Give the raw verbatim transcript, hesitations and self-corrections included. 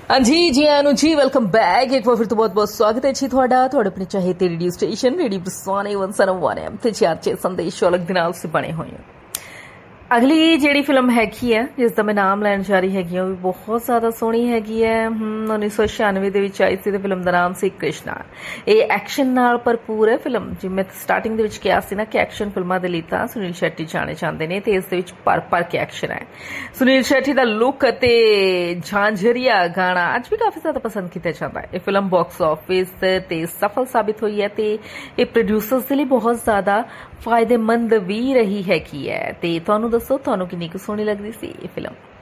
हाँ जी जी आनु जी welcome back एक बार फिर तो बहुत बहुत स्वागत है जी थोड़ा थोड़े अपने चाहते रेडियो स्टेशन रेडियो बरसाने वन सनम वन एम ते चार छे संदेश अलग दिनाल से बने हुए हैं। अगली ਜਿਹੜੀ ਫਿਲਮ ਹੈਗੀ ਹੈ ਜਿਸ ਦਾ ਮੈਂ ਨਾਮ ਲੈਣ ਜਾ ਰਹੀ ਹੈਗੀ ਉਹ ਵੀ ਬਹੁਤ ਜ਼ਿਆਦਾ ਸੋਹਣੀ ਹੈਗੀ ਹੈ। ਉੱਨੀ ਸੌ ਛਿਆਨਵੇਂ ਦੇ ਵਿੱਚ ਆਈ ਸੀ ਤੇ ਫਿਲਮ ਦਾ ਨਾਮ ਸੀ ਕ੍ਰਿਸ਼ਨਾ। ਇਹ ਐਕਸ਼ਨ ਨਾਲ ਭਰਪੂਰ ਹੈ ਫਿਲਮ। ਜਿਵੇਂ ਮੈਂ ਸਟਾਰਟਿੰਗ ਦੇ ਵਿੱਚ ਕਿਹਾ ਸੀ ਨਾ ਕਿ ਐਕਸ਼ਨ ਫਿਲਮਾਂ ਦੇ ਲਈ ਤਾਂ ਸੁਨੀਲ ਸ਼ੈਟੀ ਜਾਣੇ ਜਾਂਦੇ ਨੇ ਤੇ ਇਸ ਦੇ ਵਿੱਚ ਭਰ ਭਰ ਕੇ ਐਕਸ਼ਨ ਹੈ। ਸੁਨੀਲ ਸ਼ੈਟੀ ਦਾ ਲੁੱਕ ਅਤੇ ਝਾਂਝਰੀਆ ਗਾਣਾ ਅੱਜ ਵੀ ਕਾਫੀ ਜ਼ਿਆਦਾ ਪਸੰਦ ਕੀਤਾ ਜਾਂਦਾ ਹੈ। ਇਹ ਫਿਲਮ ਬਾਕਸ ਆਫਿਸ ਤੇ ਸਫਲ ਸਾਬਿਤ ਹੋਈ ਹੈ ਤੇ ਇਹ ਪ੍ਰੋਡਿਊਸਰਸ ਦੇ ਲਈ ਬਹੁਤ ਜ਼ਿਆਦਾ फायदेमंद भी रही है की है। ते तुहानू दसो तुहानू किन्नी क सोहनी लगदी सी ये फिल्म।